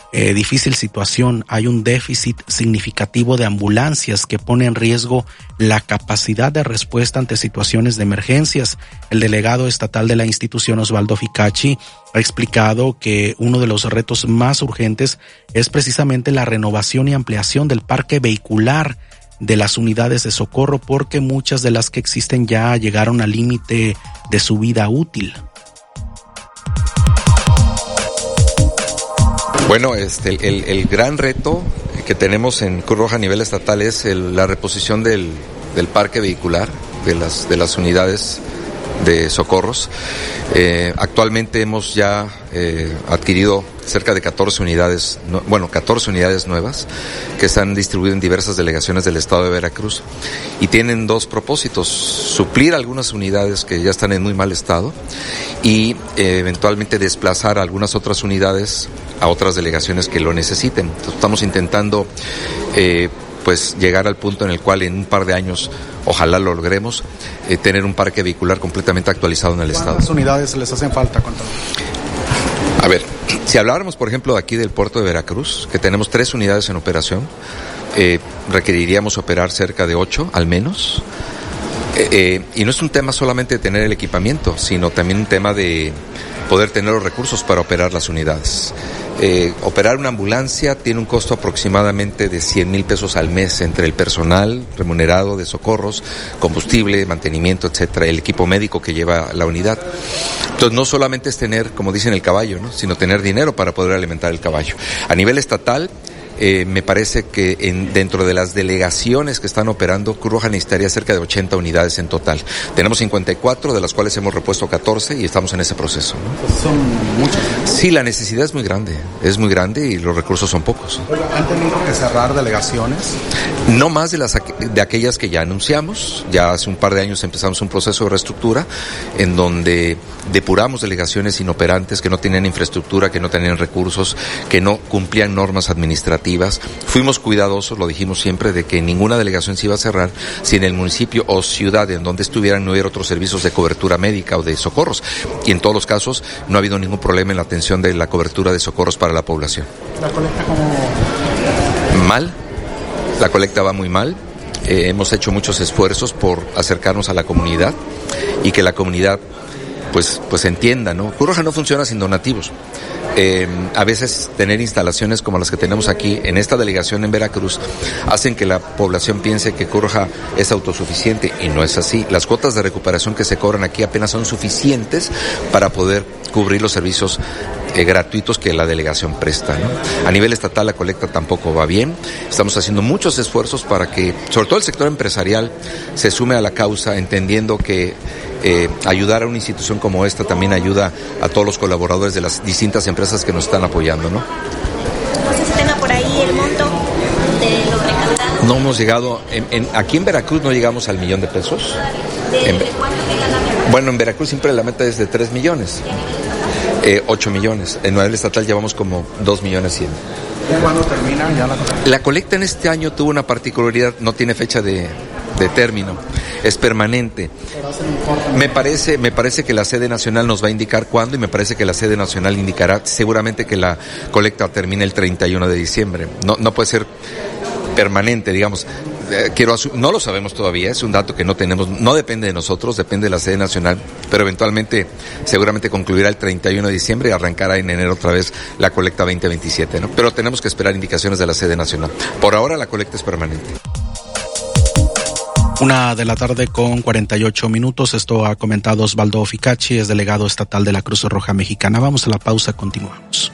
difícil situación. Hay un déficit significativo de ambulancias que pone en riesgo la capacidad de respuesta ante situaciones de emergencias. El delegado estatal de la institución, Osvaldo Ficacci, ha explicado que uno de los retos más urgentes es precisamente la renovación y ampliación del parque vehicular de las unidades de socorro, porque muchas de las que existen ya llegaron al límite de su vida útil. Bueno, el gran reto que tenemos en Cruz Roja a nivel estatal es la reposición del parque vehicular de las unidades de socorros. Actualmente hemos ya adquirido cerca de 14 unidades nuevas que están distribuidas en diversas delegaciones del estado de Veracruz y tienen dos propósitos: suplir algunas unidades que ya están en muy mal estado y eventualmente desplazar algunas otras unidades a otras delegaciones que lo necesiten. Entonces, estamos intentando llegar al punto en el cual en un par de años, ojalá lo logremos, tener un parque vehicular completamente actualizado en el estado. ¿Cuántas unidades les hacen falta, contador? A ver, si habláramos, por ejemplo, de aquí del puerto de Veracruz, que tenemos 3 unidades en operación, requeriríamos operar cerca de 8 al menos. Y no es un tema solamente de tener el equipamiento, sino también un tema de poder tener los recursos para operar las unidades. Operar una ambulancia tiene un costo aproximadamente de 100,000 pesos al mes entre el personal remunerado de socorros, combustible, mantenimiento, etcétera, el equipo médico que lleva la unidad. Entonces, no solamente es tener, como dicen, el caballo, ¿no?, sino tener dinero para poder alimentar el caballo. A nivel estatal, me parece que dentro de las delegaciones que están operando, Cruz Roja necesitaría cerca de 80 unidades en total. Tenemos 54, de las cuales hemos repuesto 14 y estamos en ese proceso, ¿no? Pues son muchas. Sí, la necesidad es muy grande y los recursos son pocos. ¿Han tenido que cerrar delegaciones? No más de aquellas que ya anunciamos. Ya hace un par de años empezamos un proceso de reestructura en donde depuramos delegaciones inoperantes que no tenían infraestructura, que no tenían recursos, que no cumplían normas administrativas. Fuimos cuidadosos, lo dijimos siempre, de que ninguna delegación se iba a cerrar si en el municipio o ciudad en donde estuvieran no hubiera otros servicios de cobertura médica o de socorros. Y en todos los casos no ha habido ningún problema en la atención de la cobertura de socorros para la población. ¿La colecta cómo? Mal. La colecta va muy mal. Hemos hecho muchos esfuerzos por acercarnos a la comunidad y que la comunidad pues entienda, ¿no? Cruz Roja no funciona sin donativos. A veces tener instalaciones como las que tenemos aquí en esta delegación en Veracruz hacen que la población piense que Cruz Roja es autosuficiente y no es así. Las cuotas de recuperación que se cobran aquí apenas son suficientes para poder cubrir los servicios gratuitos que la delegación presta, ¿no? A nivel estatal la colecta tampoco va bien. Estamos haciendo muchos esfuerzos para que, sobre todo el sector empresarial, se sume a la causa, entendiendo que ayudar a una institución como esta también ayuda a todos los colaboradores de las distintas empresas que nos están apoyando, ¿no? ¿No se estima por ahí el monto de lo recaudado? No hemos llegado, aquí en Veracruz no llegamos al $1,000,000 de pesos. ¿De cuánto llega la meta? Bueno, en Veracruz siempre la meta es de 3 millones. 8 millones. En nivel estatal llevamos como 2,100,000. ¿Cuándo termina ya la colecta? La colecta en este año tuvo una particularidad, no tiene fecha de término, es permanente. Me parece que la sede nacional nos va a indicar cuándo, y me parece que la sede nacional indicará seguramente que la colecta termine el 31 de diciembre. No puede ser permanente, digamos. No lo sabemos todavía, es un dato que no tenemos, no depende de nosotros, depende de la sede nacional, pero eventualmente seguramente concluirá el 31 de diciembre y arrancará en enero otra vez la colecta 2027, ¿no? Pero tenemos que esperar indicaciones de la sede nacional. Por ahora la colecta es permanente. 1:48 p.m. Esto ha comentado Osvaldo Ficacci, es delegado estatal de la Cruz Roja Mexicana. Vamos a la pausa, continuamos.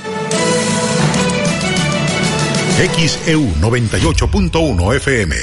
XEU 98.1 FM.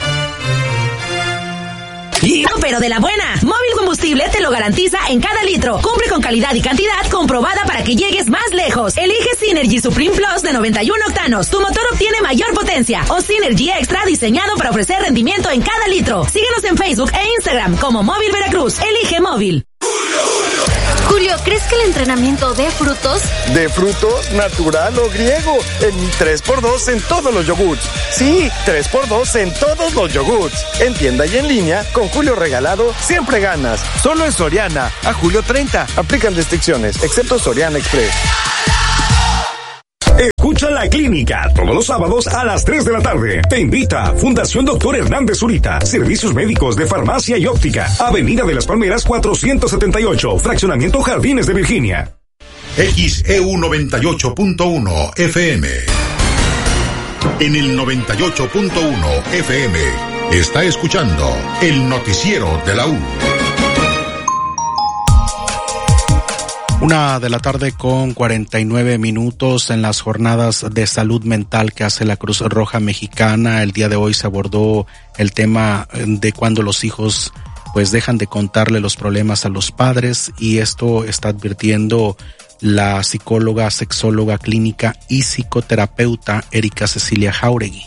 Pero de la buena. Móvil Combustible te lo garantiza en cada litro. Cumple con calidad y cantidad comprobada para que llegues más lejos. Elige Synergy Supreme Plus de 91 octanos. Tu motor obtiene mayor potencia. O Synergy Extra, diseñado para ofrecer rendimiento en cada litro. Síguenos en Facebook e Instagram como Móvil Veracruz. Elige Móvil. Julio, ¿crees que el entrenamiento dé frutos? ¿De frutos, natural o griego? En 3x2 en todos los yogurts. Sí, 3x2 en todos los yogurts. En tienda y en línea, con Julio Regalado, siempre ganas. Solo en Soriana, a julio 30. Aplican restricciones, excepto Soriana Express. Escucha La Clínica todos los sábados a las 3 de la tarde. Te invita Fundación Dr. Hernández Zurita. Servicios médicos de farmacia y óptica. Avenida de las Palmeras 478. Fraccionamiento Jardines de Virginia. XEU 98.1 FM. En el 98.1 FM está escuchando el noticiero de la U. 1:49 p.m. en las jornadas de salud mental que hace la Cruz Roja Mexicana. El día de hoy se abordó el tema de cuando los hijos pues dejan de contarle los problemas a los padres, y esto está advirtiendo la psicóloga, sexóloga clínica y psicoterapeuta Erika Cecilia Jauregui.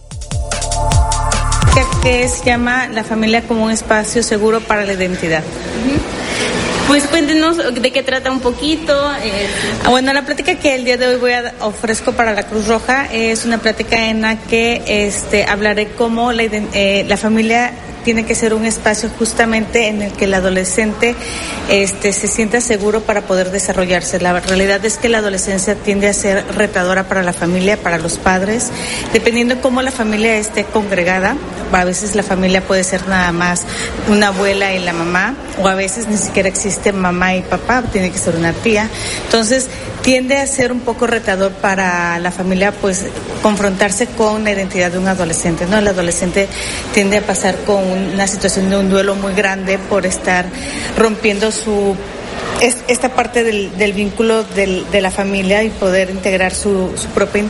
Que se llama La Familia como un espacio seguro para la identidad. Pues cuéntenos de qué trata un poquito. Bueno, la plática que el día de hoy ofrezco para la Cruz Roja es una plática en la que hablaré cómo la familia tiene que ser un espacio justamente en el que el adolescente se sienta seguro para poder desarrollarse. La realidad es que la adolescencia tiende a ser retadora para la familia, para los padres, dependiendo cómo la familia esté congregada. A veces la familia puede ser nada más una abuela y la mamá, o a veces ni siquiera existe mamá y papá, tiene que ser una tía. Entonces tiende a ser un poco retador para la familia, pues, confrontarse con la identidad de un adolescente, ¿no? El adolescente tiende a pasar con una situación de un duelo muy grande por estar rompiendo esta parte del vínculo de la familia y poder integrar su propia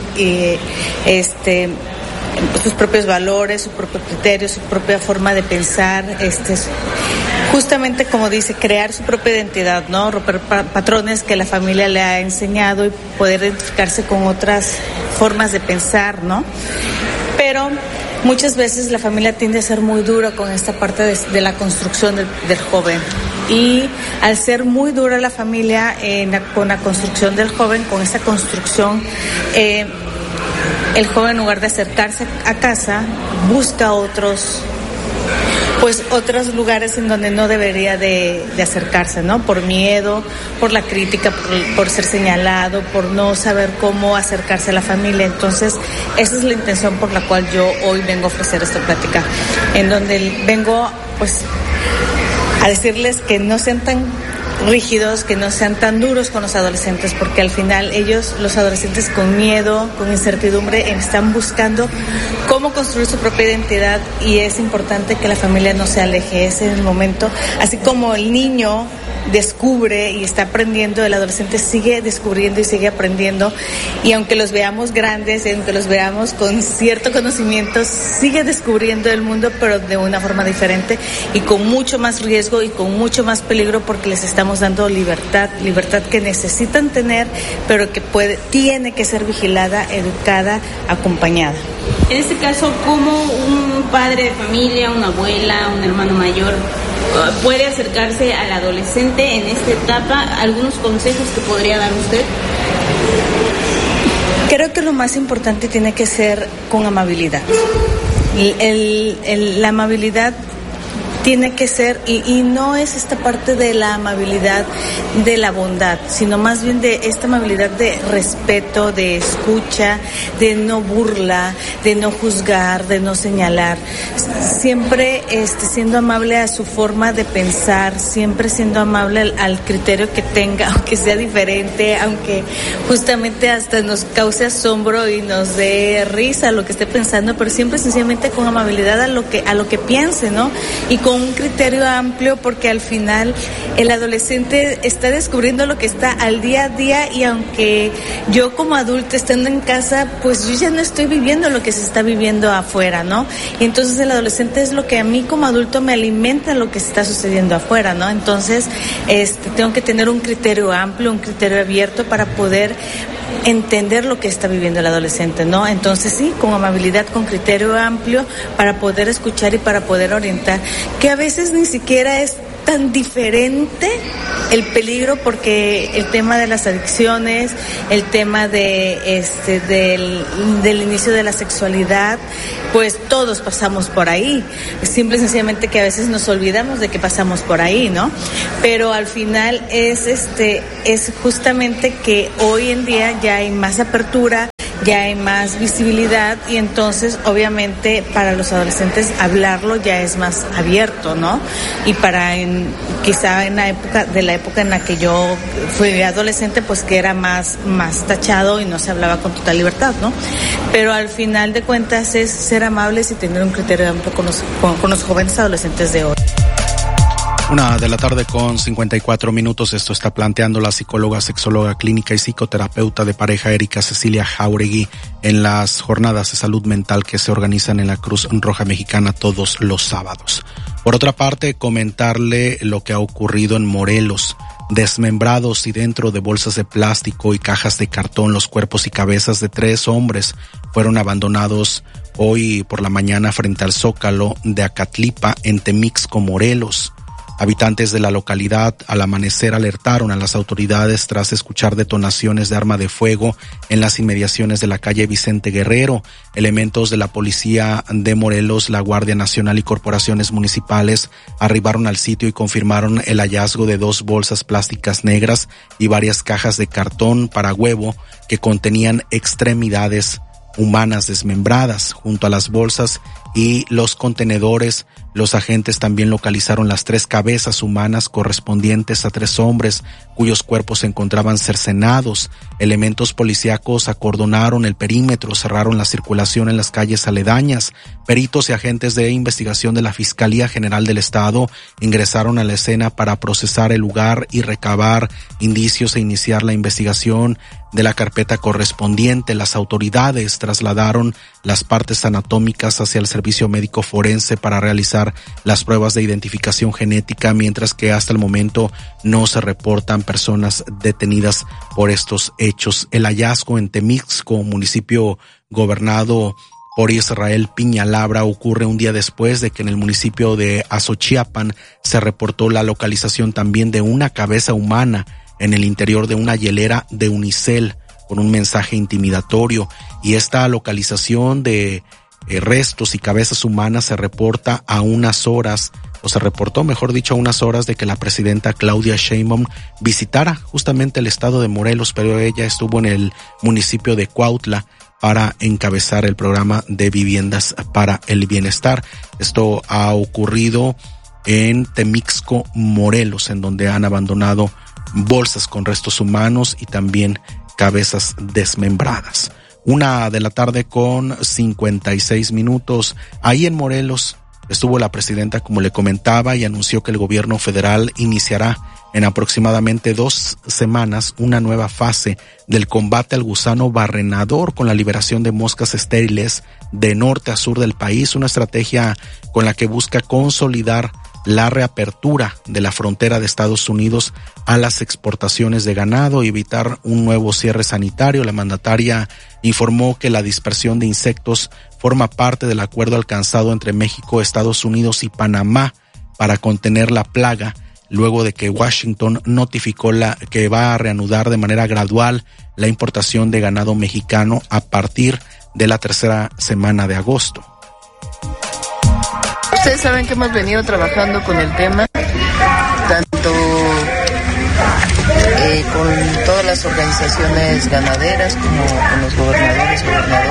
sus propios valores, su propio criterio, su propia forma de pensar, justamente como dice, crear su propia identidad, ¿no? Romper patrones que la familia le ha enseñado y poder identificarse con otras formas de pensar, ¿no? Pero muchas veces la familia tiende a ser muy dura con esta parte de la construcción del joven. Y al ser muy dura la familia con la construcción del joven, con esa construcción, el joven, en lugar de acercarse a casa, busca otros lugares en donde no debería de acercarse, ¿no? Por miedo, por la crítica, por ser señalado, por no saber cómo acercarse a la familia. Entonces, esa es la intención por la cual yo hoy vengo a ofrecer esta plática, en donde vengo, pues, a decirles que no sean tan rígidos, que no sean tan duros con los adolescentes, porque al final los adolescentes con miedo, con incertidumbre, están buscando cómo construir su propia identidad, y es importante que la familia no se aleje. Ese es el momento, así como el niño descubre y está aprendiendo, el adolescente sigue descubriendo y sigue aprendiendo, y aunque los veamos grandes, aunque los veamos con cierto conocimiento, sigue descubriendo el mundo, pero de una forma diferente y con mucho más riesgo y con mucho más peligro, porque les estamos dando libertad que necesitan tener, pero que tiene que ser vigilada, educada, acompañada. En este caso, ¿cómo un padre de familia, una abuela, un hermano mayor puede acercarse al adolescente en esta etapa? ¿Algunos consejos que podría dar usted? Creo que lo más importante tiene que ser con amabilidad. La amabilidad tiene que ser, y no es esta parte de la amabilidad de la bondad, sino más bien de esta amabilidad de respeto, de escucha, de no burla, de no juzgar, de no señalar, siempre siendo amable a su forma de pensar, siempre siendo amable al criterio que tenga, aunque sea diferente, aunque justamente hasta nos cause asombro y nos dé risa lo que esté pensando, pero siempre sencillamente con amabilidad a lo que piense, ¿no? Y con un criterio amplio, porque al final el adolescente está descubriendo lo que está al día a día, y aunque yo como adulto estando en casa, pues yo ya no estoy viviendo lo que se está viviendo afuera, ¿no? Y entonces el adolescente es lo que a mí como adulto me alimenta lo que está sucediendo afuera, ¿no? Entonces tengo que tener un criterio amplio, un criterio abierto para poder entender lo que está viviendo el adolescente, ¿no? Entonces sí, con amabilidad, con criterio amplio, para poder escuchar y para poder orientar, que a veces ni siquiera es tan diferente el peligro, porque el tema de las adicciones, el tema de del inicio de la sexualidad, pues todos pasamos por ahí. Simple y sencillamente que a veces nos olvidamos de que pasamos por ahí, ¿no? Pero al final es justamente que hoy en día ya hay más apertura, ya hay más visibilidad, y entonces obviamente para los adolescentes hablarlo ya es más abierto, ¿no? Y quizá en la época en la que yo fui adolescente, pues que era más tachado y no se hablaba con total libertad, ¿no? Pero al final de cuentas es ser amables y tener un criterio amplio con los jóvenes adolescentes de hoy. 1:54 p.m. Esto está planteando la psicóloga, sexóloga clínica y psicoterapeuta de pareja Erika Cecilia Jauregui en las jornadas de salud mental que se organizan en la Cruz Roja Mexicana todos los sábados. Por otra parte, comentarle lo que ha ocurrido en Morelos. Desmembrados y dentro de bolsas de plástico y cajas de cartón, los cuerpos y cabezas de 3 hombres fueron abandonados hoy por la mañana frente al Zócalo de Acatlipa en Temixco, Morelos. Habitantes de la localidad al amanecer alertaron a las autoridades tras escuchar detonaciones de arma de fuego en las inmediaciones de la calle Vicente Guerrero. Elementos de la Policía de Morelos, la Guardia Nacional y corporaciones municipales arribaron al sitio y confirmaron el hallazgo de 2 bolsas plásticas negras y varias cajas de cartón para huevo que contenían extremidades humanas desmembradas. Junto a las bolsas y los contenedores, los agentes también localizaron las 3 cabezas humanas correspondientes a 3 hombres cuyos cuerpos se encontraban cercenados. Elementos policíacos acordonaron el perímetro, cerraron la circulación en las calles aledañas. Peritos y agentes de investigación de la Fiscalía General del Estado ingresaron a la escena para procesar el lugar y recabar indicios e iniciar la investigación de la carpeta correspondiente. Las autoridades trasladaron las partes anatómicas hacia el servicio médico forense para realizar las pruebas de identificación genética, mientras que hasta el momento no se reportan personas detenidas por estos hechos. El hallazgo en Temixco, municipio gobernado por Israel Piña Labra, ocurre un día después de que en el municipio de Azochiapan se reportó la localización también de una cabeza humana en el interior de una hielera de unicel con un mensaje intimidatorio, y esta localización de restos y cabezas humanas se reporta a unas horas, o se reportó, mejor dicho, a unas horas de que la presidenta Claudia Sheinbaum visitara justamente el estado de Morelos, pero ella estuvo en el municipio de Cuautla para encabezar el programa de viviendas para el bienestar. Esto ha ocurrido en Temixco, Morelos, en donde han abandonado bolsas con restos humanos y también cabezas desmembradas. 1:56 p.m. Ahí en Morelos estuvo la presidenta, como le comentaba, y anunció que el gobierno federal iniciará en aproximadamente 2 semanas una nueva fase del combate al gusano barrenador con la liberación de moscas estériles de norte a sur del país, una estrategia con la que busca consolidar la reapertura de la frontera de Estados Unidos a las exportaciones de ganado y evitar un nuevo cierre sanitario. La mandataria informó que la dispersión de insectos forma parte del acuerdo alcanzado entre México, Estados Unidos y Panamá para contener la plaga, luego de que Washington notificó que va a reanudar de manera gradual la importación de ganado mexicano a partir de la 3ª semana de agosto. Ustedes saben que hemos venido trabajando con el tema, tanto con todas las organizaciones ganaderas como con los gobernadoras,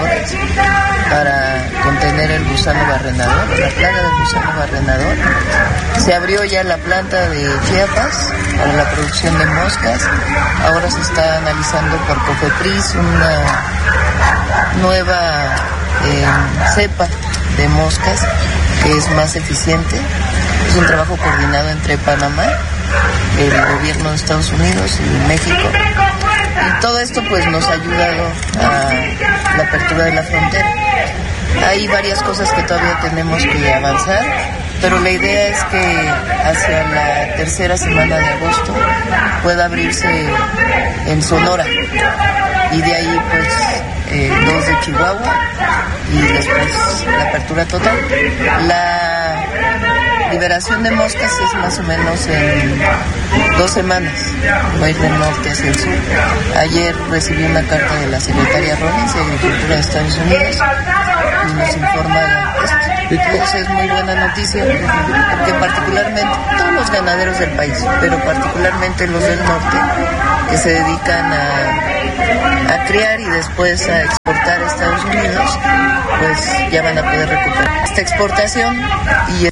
para contener el gusano barrenador, la plaga del gusano barrenador. Se abrió ya la planta de Chiapas para la producción de moscas. Ahora se está analizando por COFEPRIS una nueva cepa de moscas que es más eficiente. Es un trabajo coordinado entre Panamá, el gobierno de Estados Unidos y México, y todo esto pues nos ha ayudado a la apertura de la frontera. Hay varias cosas que todavía tenemos que avanzar, pero la idea es que hacia la 3ª semana de agosto pueda abrirse en Sonora, y de ahí pues 2 de Chihuahua, y después la apertura total. La liberación de moscas es más o menos en 2 semanas. Va a ir del norte hacia el sur. Ayer recibí una carta de la secretaria Rollins de Agricultura de Estados Unidos y nos informa de esto. Entonces es muy buena noticia porque particularmente todos los ganaderos del país, pero particularmente los del norte que se dedican a criar y después a exportar a Estados Unidos, pues ya van a poder recuperar esta exportación. Y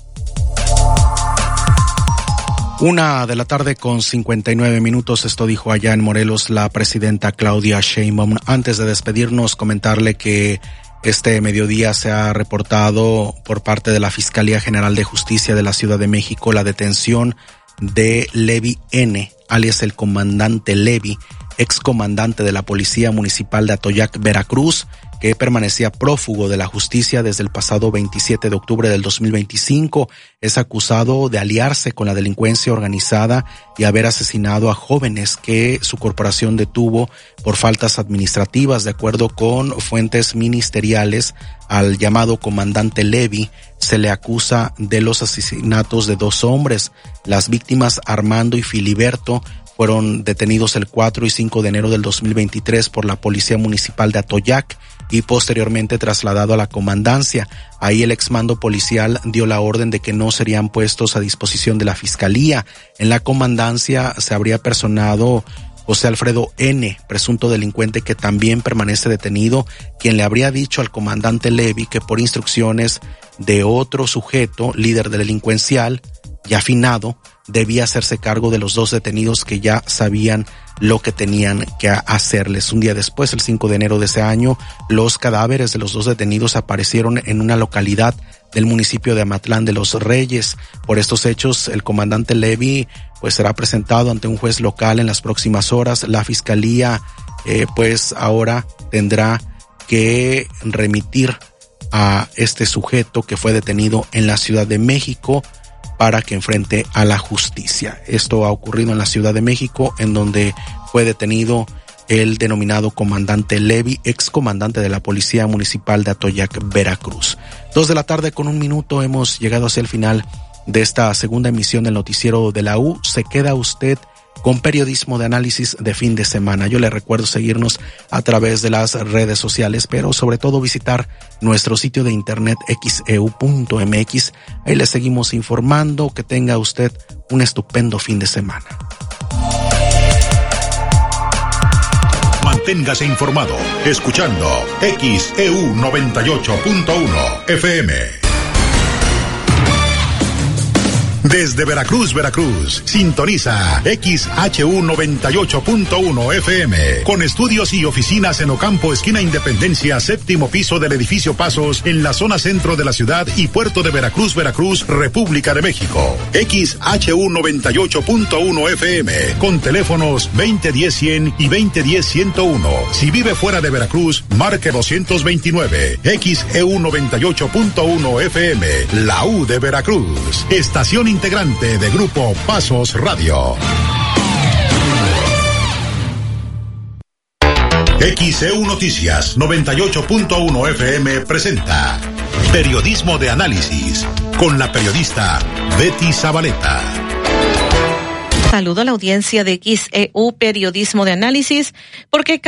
1:59 p.m. Esto dijo allá en Morelos la presidenta Claudia Sheinbaum. Antes de despedirnos, comentarle que este mediodía se ha reportado por parte de la Fiscalía General de Justicia de la Ciudad de México la detención de Levi N., alias el comandante Levi, excomandante de la Policía Municipal de Atoyac, Veracruz, que permanecía prófugo de la justicia desde el pasado 27 de octubre del 2025. Es acusado de aliarse con la delincuencia organizada y haber asesinado a jóvenes que su corporación detuvo por faltas administrativas. De acuerdo con fuentes ministeriales, al llamado comandante Levi se le acusa de los asesinatos de 2 hombres. Las víctimas, Armando y Filiberto, fueron detenidos el 4 y 5 de enero del 2023 por la Policía Municipal de Atoyac y posteriormente trasladado a la comandancia. Ahí el exmando policial dio la orden de que no serían puestos a disposición de la Fiscalía. En la comandancia se habría personado José Alfredo N., presunto delincuente que también permanece detenido, quien le habría dicho al comandante Levi que por instrucciones de otro sujeto, líder delincuencial, ya finado, debía hacerse cargo de los 2 detenidos que ya sabían lo que tenían que hacerles. Un día después, el 5 de enero de ese año, los cadáveres de los 2 detenidos aparecieron en una localidad del municipio de Amatlán de los Reyes. Por estos hechos, el comandante Levi pues será presentado ante un juez local en las próximas horas. La Fiscalía pues ahora tendrá que remitir a este sujeto que fue detenido en la Ciudad de México para que enfrente a la justicia. Esto ha ocurrido en la Ciudad de México, en donde fue detenido el denominado comandante Levi, excomandante de la Policía Municipal de Atoyac, Veracruz. 2:01 p.m. Hemos llegado hacia el final de esta segunda emisión del noticiero de la U. Se queda usted con periodismo de análisis de fin de semana. Yo le recuerdo seguirnos a través de las redes sociales, pero sobre todo visitar nuestro sitio de internet xeu.mx. Ahí le seguimos informando. Que tenga usted un estupendo fin de semana. Manténgase informado escuchando XEU 98.1 FM. Desde Veracruz, Veracruz, sintoniza XHU 98.1 FM, con estudios y oficinas en Ocampo, esquina Independencia, 7º piso del edificio Pasos, en la zona centro de la ciudad y puerto de Veracruz, Veracruz, República de México. XHU 98.1 FM, con teléfonos 2010-100 y 2010-101. Si vive fuera de Veracruz, marque 229. XEU 98.1 FM, la U de Veracruz, estación integrante de Grupo Pasos Radio. XEU Noticias 98.1 FM presenta Periodismo de Análisis con la periodista Betty Zabaleta. Saludo a la audiencia de XEU Periodismo de Análisis, porque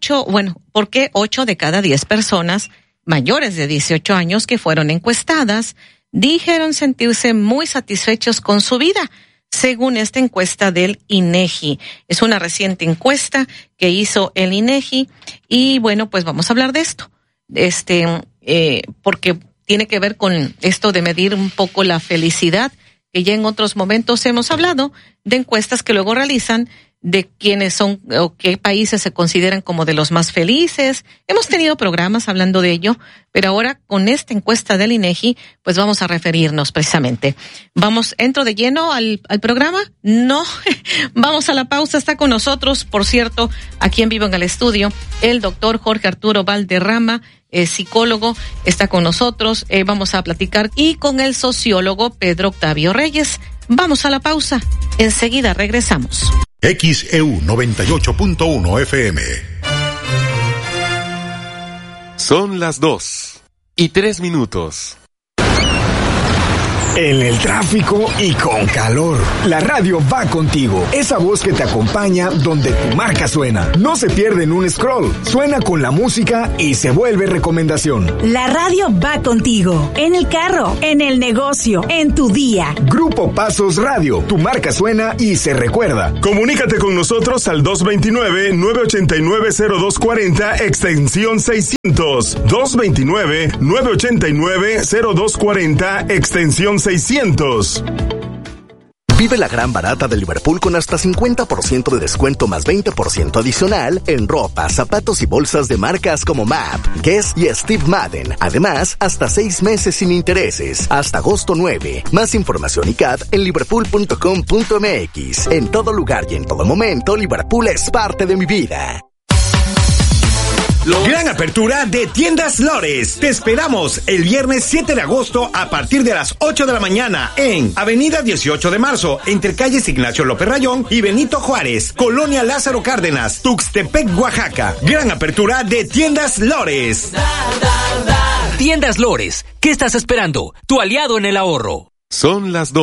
8 de cada 10 personas mayores de 18 años que fueron encuestadas dijeron sentirse muy satisfechos con su vida, según esta encuesta del INEGI. Es una reciente encuesta que hizo el INEGI y bueno, pues vamos a hablar de esto, porque tiene que ver con esto de medir un poco la felicidad, que ya en otros momentos hemos hablado de encuestas que luego realizan de quiénes son o qué países se consideran como de los más felices. Hemos tenido programas hablando de ello, pero ahora con esta encuesta del INEGI, pues vamos a referirnos precisamente. ¿Entro de lleno al programa? No, vamos a la pausa. Está con nosotros, por cierto, aquí en vivo en el estudio, el doctor Jorge Arturo Valderrama, psicólogo, está con nosotros. Vamos a platicar y con el sociólogo Pedro Octavio Reyes. Vamos a la pausa. Enseguida regresamos. XEU 98.1 FM. Son las 2:03 p.m. En el tráfico y con calor. La radio va contigo. Esa voz que te acompaña donde tu marca suena. No se pierde en un scroll. Suena con la música y se vuelve recomendación. La radio va contigo. En el carro, en el negocio, en tu día. Grupo Pasos Radio. Tu marca suena y se recuerda. Comunícate con nosotros al 229-989-0240, extensión 600. 229-989-0240, extensión 600. Vive la gran barata de Liverpool con hasta 50% de descuento más 20% adicional en ropa, zapatos y bolsas de marcas como MAP, Guess y Steve Madden. Además, hasta 6 meses sin intereses, hasta agosto 9. Más información y CAT en liverpool.com.mx. En todo lugar y en todo momento, Liverpool es parte de mi vida. Gran apertura de Tiendas Lores. Te esperamos el viernes 7 de agosto a partir de las 8 de la mañana en Avenida 18 de Marzo, entre calles Ignacio López Rayón y Benito Juárez, Colonia Lázaro Cárdenas, Tuxtepec, Oaxaca. Gran apertura de Tiendas Lores. Tiendas Lores, ¿qué estás esperando? Tu aliado en el ahorro. Son las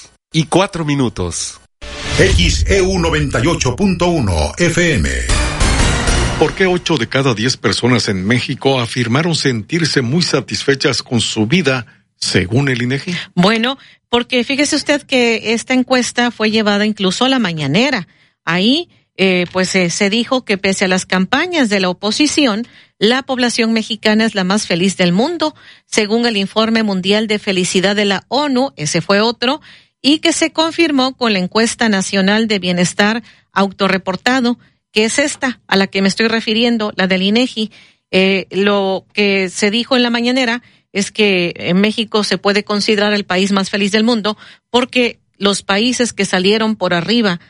2:04. XEU 98.1 FM. ¿Por qué 8 de cada 10 personas en México afirmaron sentirse muy satisfechas con su vida, según el INEGI? Bueno, porque fíjese usted que esta encuesta fue llevada incluso a la mañanera. Ahí, se dijo que pese a las campañas de la oposición, la población mexicana es la más feliz del mundo, según el Informe Mundial de Felicidad de la ONU, ese fue otro, y que se confirmó con la Encuesta Nacional de Bienestar Autorreportado, que es esta a la que me estoy refiriendo, la del INEGI. Lo que se dijo en la mañanera es que en México se puede considerar el país más feliz del mundo porque los países que salieron por arriba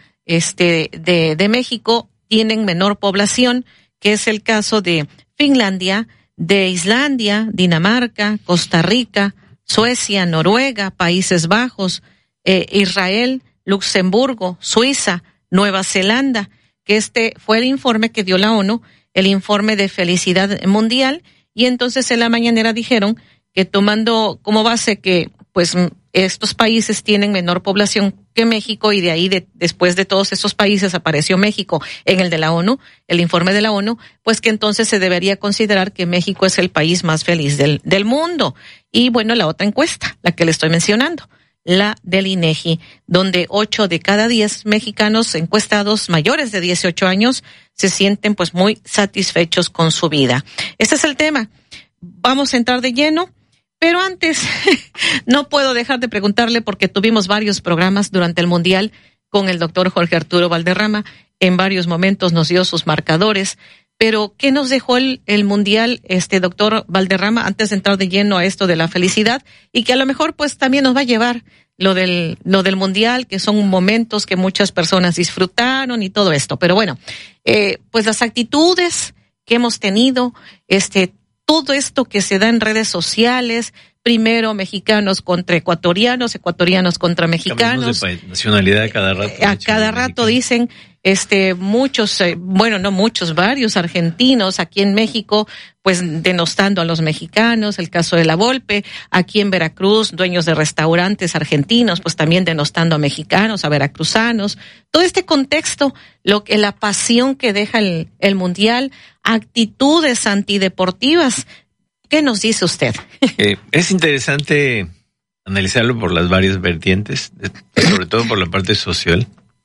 de México tienen menor población, que es el caso de Finlandia, de Islandia, Dinamarca, Costa Rica, Suecia, Noruega, Países Bajos, Israel, Luxemburgo, Suiza, Nueva Zelanda, que fue el informe que dio la ONU, el informe de felicidad mundial, y entonces en la mañanera dijeron que tomando como base que pues estos países tienen menor población que México y de ahí después de todos estos países apareció México en el de la ONU, el informe de la ONU, pues que entonces se debería considerar que México es el país más feliz del mundo. Y bueno, la otra encuesta, la que le estoy mencionando, la del INEGI, donde 8 de cada 10 mexicanos encuestados mayores de 18 años se sienten pues muy satisfechos con su vida. Ese es el tema. Vamos a entrar de lleno, pero antes no puedo dejar de preguntarle porque tuvimos varios programas durante el Mundial con el doctor Jorge Arturo Valderrama. En varios momentos nos dio sus marcadores. Pero, ¿qué nos dejó el Mundial, doctor Valderrama, antes de entrar de lleno a esto de la felicidad? Y que a lo mejor, pues, también nos va a llevar lo del Mundial, que son momentos que muchas personas disfrutaron y todo esto. Pero bueno, pues las actitudes que hemos tenido, todo esto que se da en redes sociales, primero mexicanos contra ecuatorianos, ecuatorianos contra mexicanos. De nacionalidad a cada rato. A cada rato dicen, muchos, no muchos, varios argentinos aquí en México, pues denostando a los mexicanos, el caso de La Volpe, aquí en Veracruz, dueños de restaurantes argentinos, pues también denostando a mexicanos, a veracruzanos. Todo este contexto, la pasión que deja el Mundial, actitudes antideportivas. ¿Qué nos dice usted? Es interesante analizarlo por las varias vertientes, sobre todo por la parte social.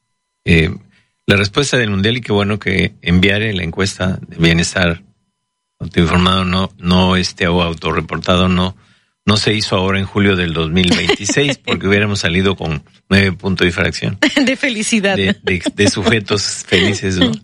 La respuesta del Mundial, y qué bueno que enviaré la encuesta de bienestar autoinformado, no o autorreportado, no se hizo ahora en julio del 2026, porque hubiéramos salido con 9 puntos de fracción. De felicidad. De sujetos felices, ¿no?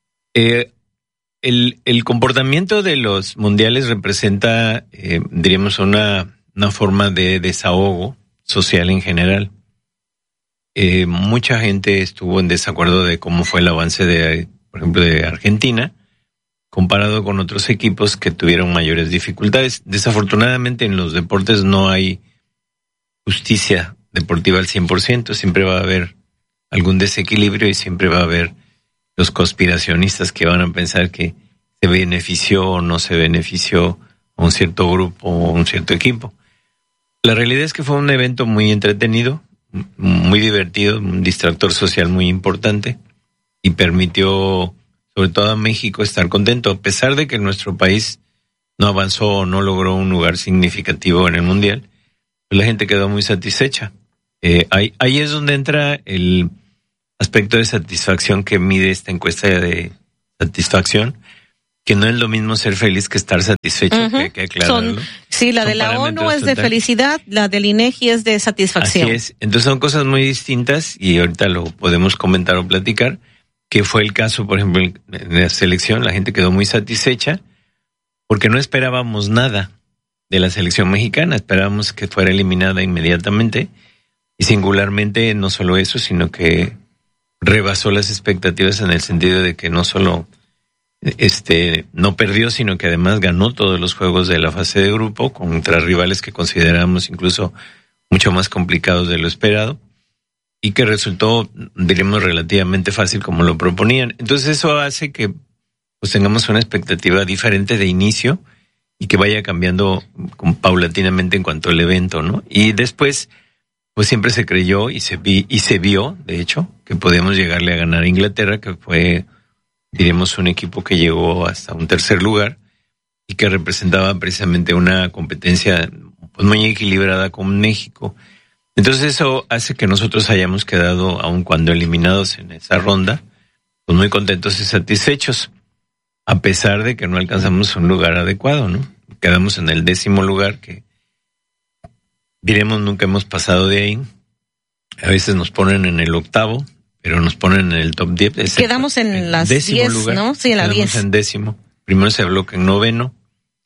El comportamiento de los mundiales representa, diríamos, una forma de desahogo social en general. Mucha gente estuvo en desacuerdo de cómo fue el avance por ejemplo, de Argentina, comparado con otros equipos que tuvieron mayores dificultades. Desafortunadamente en los deportes no hay justicia deportiva al 100%, siempre va a haber algún desequilibrio y siempre va a haber los conspiracionistas que van a pensar que se benefició o no se benefició a un cierto grupo o un cierto equipo. La realidad es que fue un evento muy entretenido, muy divertido, un distractor social muy importante y permitió sobre todo a México estar contento, a pesar de que nuestro país no avanzó o no logró un lugar significativo en el Mundial, pues la gente quedó muy satisfecha. Ahí es donde entra el aspecto de satisfacción que mide esta encuesta de satisfacción, que no es lo mismo ser feliz que estar satisfecho, que hay que aclararlo. La de la ONU es de felicidad, la del INEGI es de satisfacción. Así es, entonces son cosas muy distintas y ahorita lo podemos comentar o platicar, que fue el caso, por ejemplo, en la selección, la gente quedó muy satisfecha porque no esperábamos nada de la selección mexicana, esperábamos que fuera eliminada inmediatamente y singularmente no solo eso, sino que rebasó las expectativas en el sentido de que no solo no perdió, sino que además ganó todos los juegos de la fase de grupo contra rivales que consideramos incluso mucho más complicados de lo esperado y que resultó, diríamos, relativamente fácil como lo proponían. Entonces eso hace que pues tengamos una expectativa diferente de inicio y que vaya cambiando paulatinamente en cuanto al evento, ¿no? Y después pues siempre se creyó y se vio, de hecho, que podíamos llegarle a ganar a Inglaterra, que fue, diremos, un equipo que llegó hasta un tercer lugar y que representaba precisamente una competencia pues muy equilibrada con México. Entonces eso hace que nosotros hayamos quedado, aun cuando eliminados en esa ronda, pues muy contentos y satisfechos, a pesar de que no alcanzamos un lugar adecuado, ¿no? Quedamos en el 10º lugar, que diremos nunca hemos pasado de ahí. A veces nos ponen en el 8º, pero nos ponen en el top 10. Quedamos en las 10, lugar, ¿no? Sí, en la 10. En 10º. Primero se habló que en 9º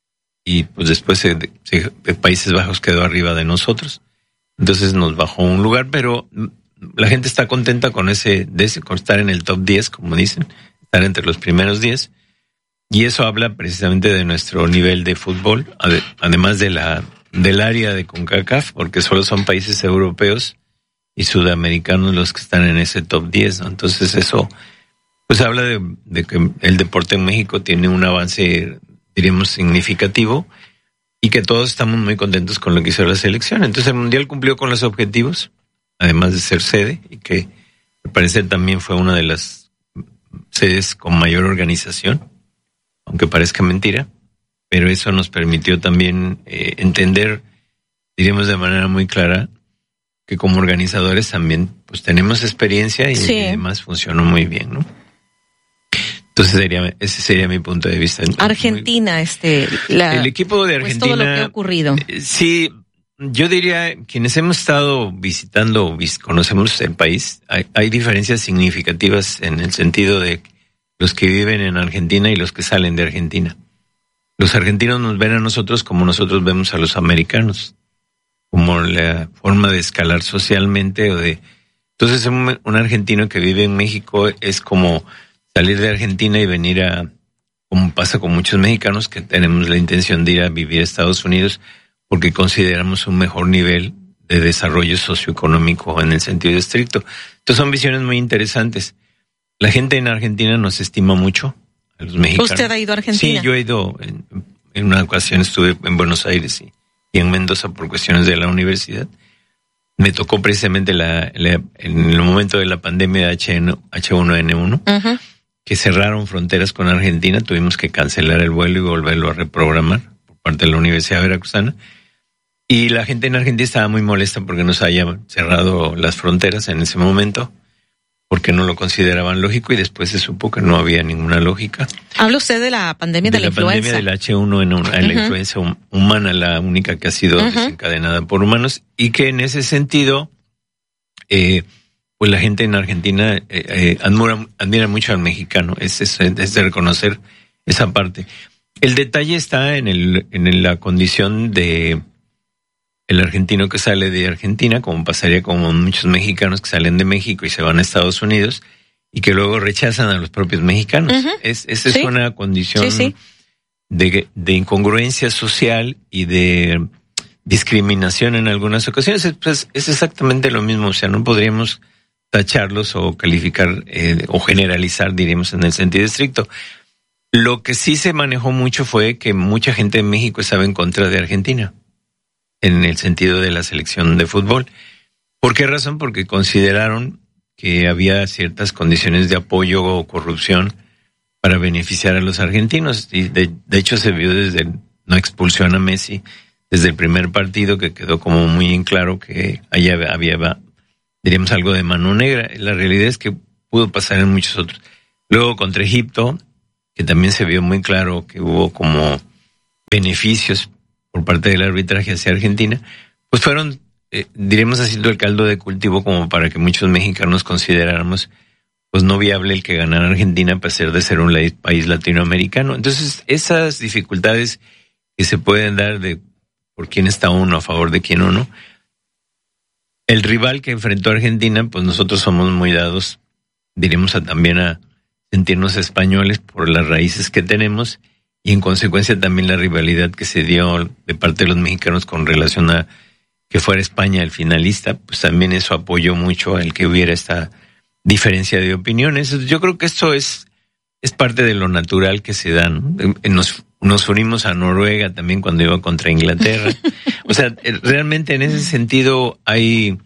y pues después Países Bajos quedó arriba de nosotros. Entonces nos bajó un lugar, pero la gente está contenta con con estar en el top 10, como dicen, estar entre los primeros 10. Y eso habla precisamente de nuestro nivel de fútbol, además del área de CONCACAF, porque solo son países europeos y sudamericanos los que están en ese top 10, ¿no? Entonces eso pues habla de que el deporte en México tiene un avance, diríamos, significativo y que todos estamos muy contentos con lo que hizo la selección. Entonces el Mundial cumplió con los objetivos, además de ser sede, y que me parece también fue una de las sedes con mayor organización, aunque parezca mentira, pero eso nos permitió también entender, diríamos de manera muy clara, que como organizadores también pues tenemos experiencia y además funcionó muy bien, ¿no? Entonces ese sería mi punto de vista. Argentina, el equipo de Argentina, pues todo lo que ha ocurrido. Sí, yo diría, quienes hemos estado visitando, conocemos el país, hay diferencias significativas en el sentido de los que viven en Argentina y los que salen de Argentina. Los argentinos nos ven a nosotros como nosotros vemos a los americanos, como la forma de escalar socialmente Entonces un argentino que vive en México es como salir de Argentina y venir como pasa con muchos mexicanos que tenemos la intención de ir a vivir a Estados Unidos porque consideramos un mejor nivel de desarrollo socioeconómico en el sentido estricto. Entonces son visiones muy interesantes. La gente en Argentina nos estima mucho, a los mexicanos. ¿Usted ha ido a Argentina? Sí, yo he ido, en una ocasión estuve en Buenos Aires y en Mendoza por cuestiones de la universidad. Me tocó precisamente en el momento de la pandemia de H1N1, que cerraron fronteras con Argentina, tuvimos que cancelar el vuelo y volverlo a reprogramar por parte de la Universidad Veracruzana. Y la gente en Argentina estaba muy molesta porque nos habían cerrado las fronteras en ese momento, porque no lo consideraban lógico y después se supo que no había ninguna lógica. ¿Habla usted de la pandemia de la influenza? De la pandemia del H1N1, la influenza humana, la única que ha sido desencadenada por humanos, y que en ese sentido, pues la gente en Argentina admira mucho al mexicano, es de reconocer esa parte. El detalle está en la condición de el argentino que sale de Argentina, como pasaría con muchos mexicanos que salen de México y se van a Estados Unidos y que luego rechazan a los propios mexicanos. Esa es una condición de incongruencia social y de discriminación en algunas ocasiones. Pues es exactamente lo mismo, o sea, no podríamos tacharlos o calificar o generalizar, diríamos, en el sentido estricto. Lo que sí se manejó mucho fue que mucha gente en México estaba en contra de Argentina. en el sentido de la selección de fútbol. ¿Por qué razón? Porque consideraron que había ciertas condiciones de apoyo o corrupción para beneficiar a los argentinos, y de hecho se vio desde no expulsión a Messi, desde el primer partido, que quedó como muy en claro que allá había, diríamos, algo de mano negra. La realidad es que pudo pasar en muchos otros. Luego contra Egipto, que también se vio muy claro que hubo como beneficios por parte del arbitraje hacia Argentina, pues fueron, diríamos así, el caldo de cultivo como para que muchos mexicanos consideráramos pues no viable el que ganara Argentina a pesar de ser un país latinoamericano. Entonces, esas dificultades que se pueden dar de por quién está uno a favor de quién uno, el rival que enfrentó a Argentina, pues nosotros somos muy dados, diremos, también a sentirnos españoles por las raíces que tenemos, y en consecuencia también la rivalidad que se dio de parte de los mexicanos con relación a que fuera España el finalista, pues también eso apoyó mucho al que hubiera esta diferencia de opiniones. Yo creo que esto es parte de lo natural que se da, ¿no? Nos unimos a Noruega también cuando iba contra Inglaterra. O sea, realmente en ese sentido hay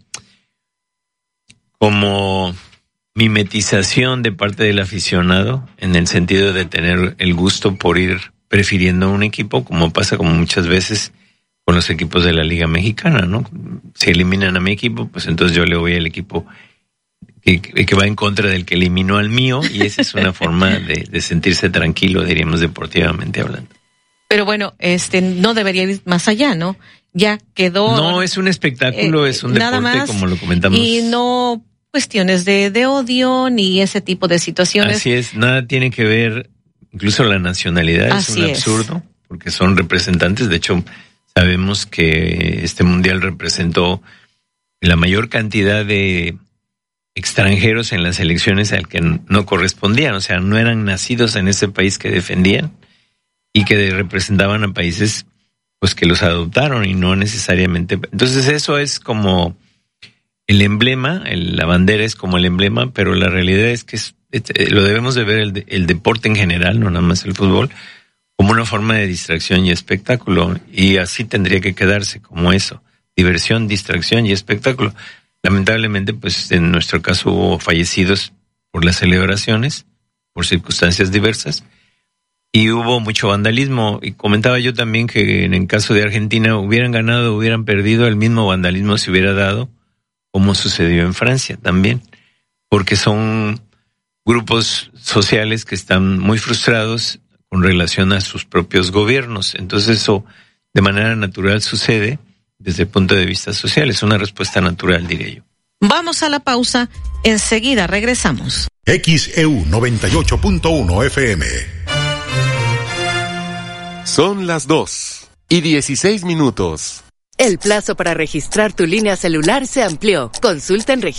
como mimetización de parte del aficionado, en el sentido de tener el gusto por ir prefiriendo un equipo, como pasa como muchas veces con los equipos de la Liga Mexicana, ¿no? Si eliminan a mi equipo, pues entonces yo le voy al equipo que va en contra del que eliminó al mío, y esa es una forma de sentirse tranquilo, diríamos, deportivamente hablando. Pero bueno, no debería ir más allá, ¿no? Ya quedó. No, es un espectáculo, es un deporte, más, como lo comentamos. Y no cuestiones de odio ni ese tipo de situaciones. Así es, nada tiene que ver, incluso la nacionalidad es un absurdo, porque son representantes. De hecho, sabemos que este mundial representó la mayor cantidad de extranjeros en las elecciones al que no correspondían, o sea, no eran nacidos en ese país que defendían y que representaban a países pues que los adoptaron y no necesariamente. Entonces eso es como el emblema, la bandera es como el emblema, pero la realidad es que lo debemos de ver el deporte en general, no nada más el fútbol, como una forma de distracción y espectáculo, y así tendría que quedarse como eso, diversión, distracción y espectáculo. Lamentablemente, pues en nuestro caso hubo fallecidos por las celebraciones, por circunstancias diversas, y hubo mucho vandalismo. Y comentaba yo también que en el caso de Argentina hubieran ganado, hubieran perdido, el mismo vandalismo se hubiera dado, como sucedió en Francia también, porque son grupos sociales que están muy frustrados con relación a sus propios gobiernos. Entonces eso de manera natural sucede. Desde el punto de vista social, es una respuesta natural, diré yo. Vamos a la pausa, enseguida regresamos. XEU 98.1 FM. Son las 2:16. El plazo para registrar tu línea celular se amplió. Consulta en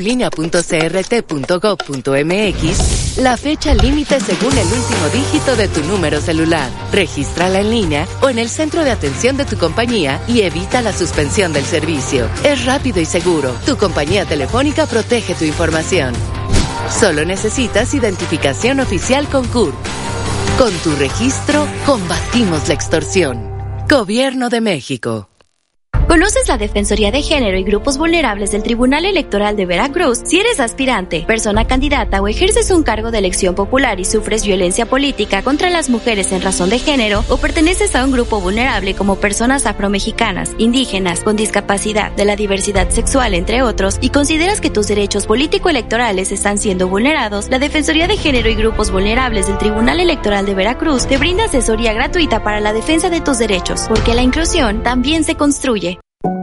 registratulinea.crt.gov.mx la fecha límite según el último dígito de tu número celular. Regístrala en línea o en el centro de atención de tu compañía y evita la suspensión del servicio. Es rápido y seguro. Tu compañía telefónica protege tu información. Solo necesitas identificación oficial con CURP. Con tu registro, combatimos la extorsión. Gobierno de México. ¿Conoces la Defensoría de Género y Grupos Vulnerables del Tribunal Electoral de Veracruz? Si eres aspirante, persona candidata o ejerces un cargo de elección popular y sufres violencia política contra las mujeres en razón de género, o perteneces a un grupo vulnerable como personas afromexicanas, indígenas, con discapacidad, de la diversidad sexual, entre otros, y consideras que tus derechos político-electorales están siendo vulnerados, la Defensoría de Género y Grupos Vulnerables del Tribunal Electoral de Veracruz te brinda asesoría gratuita para la defensa de tus derechos, porque la inclusión también se construye.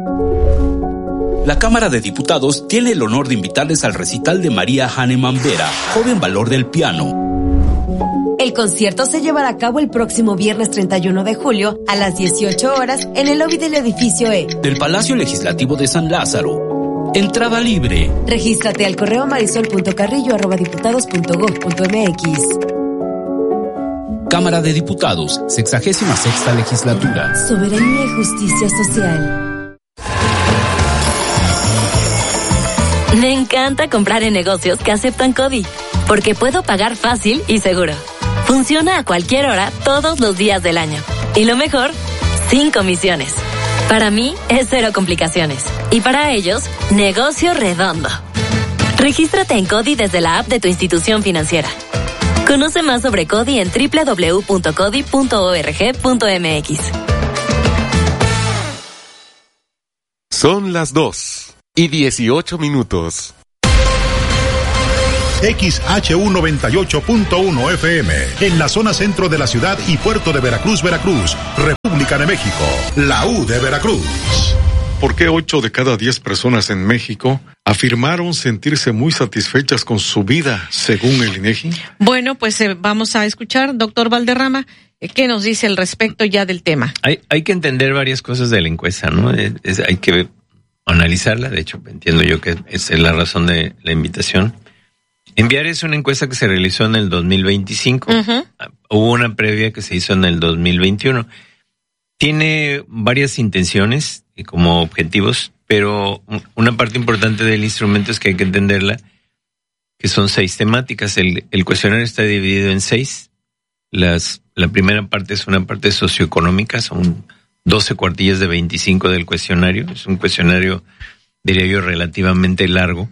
La Cámara de Diputados tiene el honor de invitarles al recital de María Hahnemann Vera, joven valor del piano. El concierto se llevará a cabo el próximo viernes 31 de julio a las 18 horas en el lobby del edificio E del Palacio Legislativo de San Lázaro. Entrada libre. Regístrate al correo marisol.carrillo@diputados.gov.mx. Cámara de Diputados, 66ª Legislatura. Soberanía y justicia social. Me encanta comprar en negocios que aceptan CODI, porque puedo pagar fácil y seguro. Funciona a cualquier hora, todos los días del año. Y lo mejor, sin comisiones. Para mí es cero complicaciones. Y para ellos, negocio redondo. Regístrate en CODI desde la app de tu institución financiera. Conoce más sobre CODI en www.codi.org.mx. Son las 2:18. XHU98.1 FM, en la zona centro de la ciudad y puerto de Veracruz, Veracruz, República de México, la U de Veracruz. ¿Por qué 8 de cada 10 personas en México afirmaron sentirse muy satisfechas con su vida, según el INEGI? Bueno, pues vamos a escuchar, doctor Valderrama, ¿qué nos dice al respecto ya del tema? Hay que entender varias cosas de la encuesta, ¿no? Hay que analizarla, de hecho, entiendo yo que esa es la razón de la invitación. Enviar es una encuesta que se realizó en el 2025. Hubo una previa que se hizo en el 2021. Tiene varias intenciones y como objetivos, pero una parte importante del instrumento es que hay que entenderla, que son 6 temáticas. El cuestionario está dividido en 6. La primera parte es una parte socioeconómica, son 12 cuartillas de 25 del cuestionario. Es un cuestionario, diría yo, relativamente largo.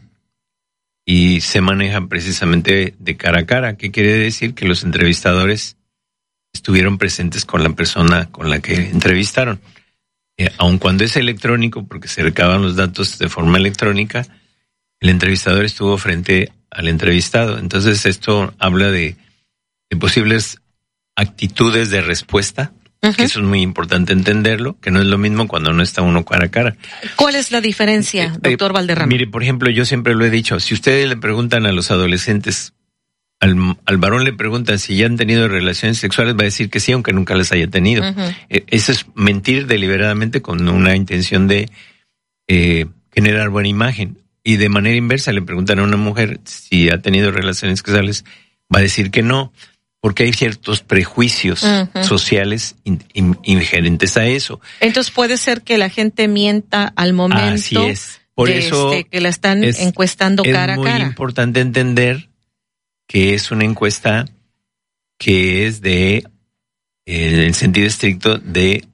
Y se maneja precisamente de cara a cara. ¿Qué quiere decir? Que los entrevistadores estuvieron presentes con la persona con la que entrevistaron. Aun cuando es electrónico, porque se recaban los datos de forma electrónica, el entrevistador estuvo frente al entrevistado. Entonces esto habla de posibles actitudes de respuesta, que eso es muy importante entenderlo, que no es lo mismo cuando no está uno cara a cara. ¿Cuál es la diferencia, doctor Valderrama? Mire, por ejemplo, yo siempre lo he dicho, si ustedes le preguntan a los adolescentes, al varón le preguntan si ya han tenido relaciones sexuales, va a decir que sí, aunque nunca las haya tenido. Eso es mentir deliberadamente con una intención de generar buena imagen. Y de manera inversa le preguntan a una mujer si ha tenido relaciones sexuales, va a decir que no. Porque hay ciertos prejuicios sociales inherentes a eso. Entonces puede ser que la gente mienta al momento. Así es. Por eso que la están encuestando cara a cara. Es muy importante entender que es una encuesta que es en el sentido estricto, de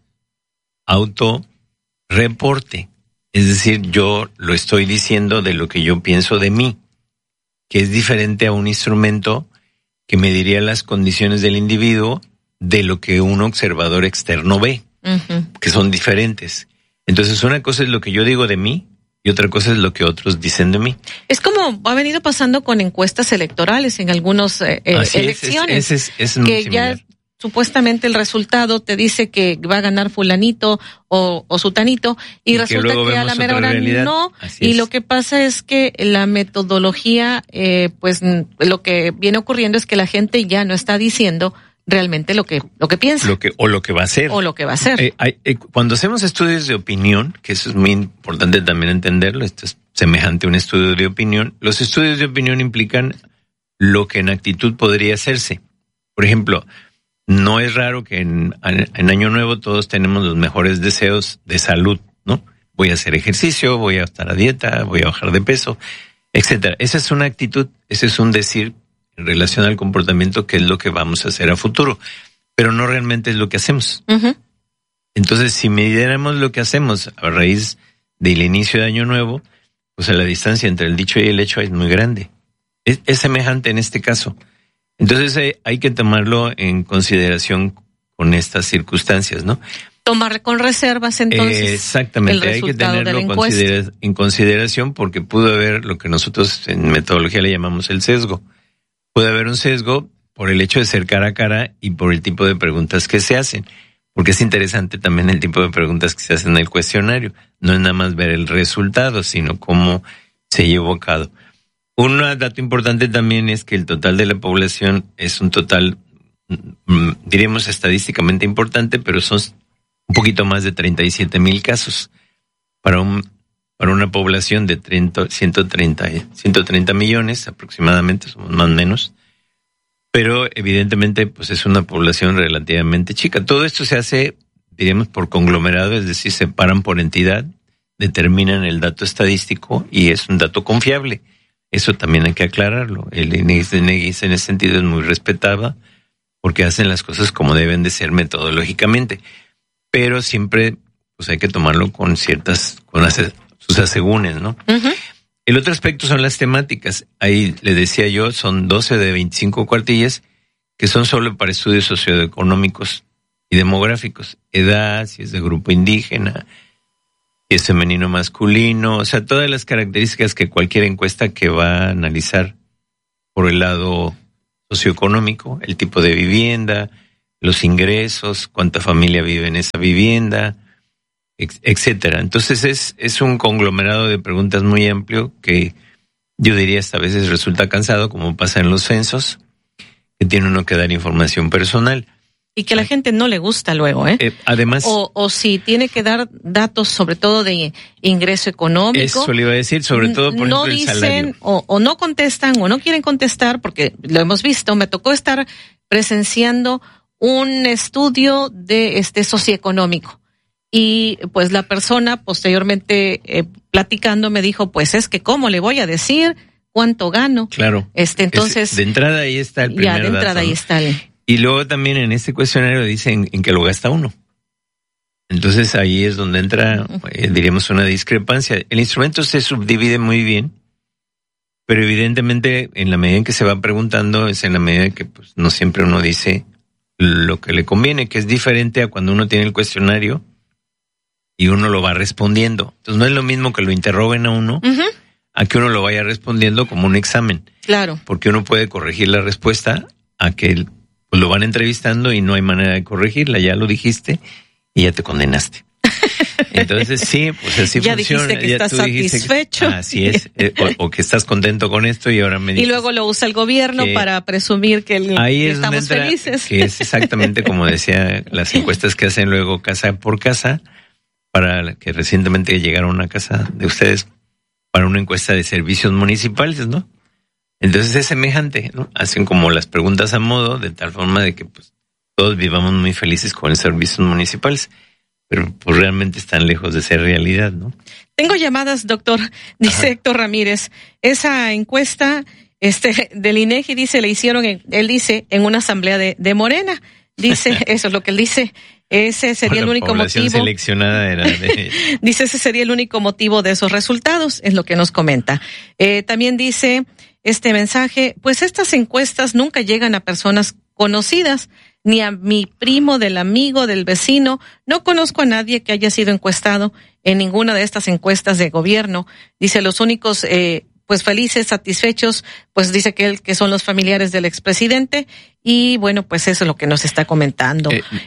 autorreporte. Es decir, yo lo estoy diciendo de lo que yo pienso de mí, que es diferente a un instrumento que mediría las condiciones del individuo de lo que un observador externo ve, que son diferentes. Entonces, una cosa es lo que yo digo de mí y otra cosa es lo que otros dicen de mí. Es como ha venido pasando con encuestas electorales en algunas elecciones. Es que ya supuestamente el resultado te dice que va a ganar fulanito o sutanito y resulta que a la mera hora no. Y lo que pasa es que la metodología, pues lo que viene ocurriendo es que la gente ya no está diciendo realmente lo que piensa. Lo que va a hacer. O lo que va a hacer. Cuando hacemos estudios de opinión, que eso es muy importante también entenderlo, esto es semejante a un estudio de opinión, los estudios de opinión implican lo que en actitud podría hacerse. Por ejemplo, no es raro que en Año Nuevo todos tenemos los mejores deseos de salud, ¿no? Voy a hacer ejercicio, voy a estar a dieta, voy a bajar de peso, etcétera. Esa es una actitud, ese es un decir en relación al comportamiento, que es lo que vamos a hacer a futuro, pero no realmente es lo que hacemos. Entonces, si midiéramos lo que hacemos a raíz del inicio de Año Nuevo, pues la distancia entre el dicho y el hecho es muy grande. Es semejante en este caso. Entonces hay que tomarlo en consideración con estas circunstancias, ¿no? Tomar con reservas, entonces. Exactamente, hay que tenerlo en consideración, porque pudo haber lo que nosotros en metodología le llamamos el sesgo. Puede haber un sesgo por el hecho de ser cara a cara y por el tipo de preguntas que se hacen, porque es interesante también el tipo de preguntas que se hacen en el cuestionario. No es nada más ver el resultado, sino cómo se llevó a cabo. Un dato importante también es que el total de la población es un total, diríamos estadísticamente importante, pero son un poquito más de 37,000 casos para una población de 130 millones aproximadamente, somos más o menos, pero evidentemente pues es una población relativamente chica. Todo esto se hace, diríamos, por conglomerado, es decir, se paran por entidad, determinan el dato estadístico y es un dato confiable. Eso también hay que aclararlo. El INEGI en ese sentido es muy respetado porque hacen las cosas como deben de ser metodológicamente, pero siempre pues hay que tomarlo con sus asegúnes, ¿no? Uh-huh. El otro aspecto son las temáticas. Ahí le decía yo, son 12 de 25 cuartillas que son solo para estudios socioeconómicos y demográficos. Edad, si es de grupo indígena, si es femenino masculino, o sea, todas las características que cualquier encuesta que va a analizar por el lado socioeconómico, el tipo de vivienda, los ingresos, cuánta familia vive en esa vivienda, etcétera. Entonces es un conglomerado de preguntas muy amplio que yo diría hasta a veces resulta cansado, como pasa en los censos, que tiene uno que dar información personal. Y que a la gente no le gusta luego, ¿eh? Además... O si tiene que dar datos sobre todo de ingreso económico. Eso le iba a decir, sobre todo, por no ejemplo, dicen, el salario. O no contestan, o no quieren contestar, porque lo hemos visto, me tocó estar presenciando un estudio de socioeconómico. Y pues la persona posteriormente platicando me dijo, pues es que ¿cómo le voy a decir cuánto gano? Claro. Entonces... de entrada ahí está el primer ya, de entrada dato, ahí ¿no? está el... Y luego también en este cuestionario dicen en qué lo gasta uno. Entonces ahí es donde entra, diríamos, una discrepancia. El instrumento se subdivide muy bien, pero evidentemente en la medida en que se va preguntando es en la medida en que pues, no siempre uno dice lo que le conviene, que es diferente a cuando uno tiene el cuestionario y uno lo va respondiendo. Entonces no es lo mismo que lo interroguen a uno, a que uno lo vaya respondiendo como un examen. Claro. Porque uno puede corregir la respuesta a que pues lo van entrevistando y no hay manera de corregirla, ya lo dijiste y ya te condenaste. Entonces sí, pues así ya funciona. Dijiste que estás satisfecho. Así es, o que estás contento con esto y ahora me dices. Y luego lo usa el gobierno para presumir que estamos felices. Que es exactamente como decía las encuestas que hacen luego casa por casa, para que recientemente llegaron a casa de ustedes para una encuesta de servicios municipales, ¿no? Entonces es semejante, ¿no? Hacen como las preguntas a modo, de tal forma de que pues todos vivamos muy felices con los servicios municipales, pero pues realmente están lejos de ser realidad, ¿no? Tengo llamadas, doctor, dice Héctor Ramírez. Esa encuesta del INEGI dice, le hicieron, él dice, en una asamblea de Morena. Dice, eso es lo que él dice. Ese sería el único motivo. Seleccionada era dice, ese sería el único motivo de esos resultados, es lo que nos comenta. También dice este mensaje, pues estas encuestas nunca llegan a personas conocidas, ni a mi primo, del amigo, del vecino. No conozco a nadie que haya sido encuestado en ninguna de estas encuestas de gobierno. Dice, los únicos pues felices, satisfechos, pues dice que son los familiares del expresidente, y bueno, pues eso es lo que nos está comentando.